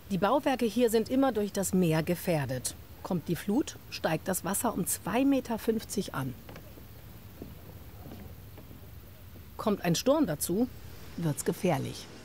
Die Bauwerke hier sind immer durch das Meer gefährdet. Kommt die Flut, steigt das Wasser um 2,50 Meter an. Kommt ein Sturm dazu, wird's gefährlich.